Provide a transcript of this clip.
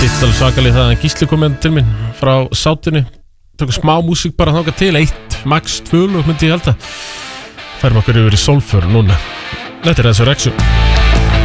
Alveg svakalið það að Gísli kom með til minn frá sátunni, tökum smá músík bara þangað til, 1, max 2 lög myndi ég halda. Færum okkur yfir í Solför núna. Þetta er Resurrection.